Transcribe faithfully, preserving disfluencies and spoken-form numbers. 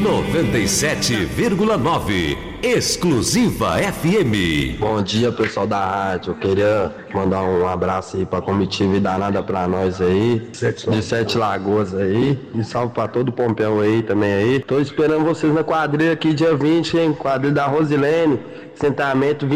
noventa e sete vírgula nove Exclusiva F M. Bom dia, pessoal da rádio. Eu queria mandar um abraço aí pra comitiva e danada pra nós aí, de Sete Lagoas aí, e salve pra todo o Pompeu aí também aí. Tô esperando vocês na quadrilha aqui dia vinte, hein? Quadrilha da Rosilene, assentamento